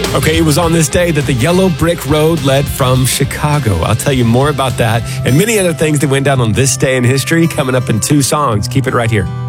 Okay, it was on this day that the yellow brick road led from Chicago. I'll tell you more about that and many other things that went down on this day in history coming up in 2 songs. Keep it right here.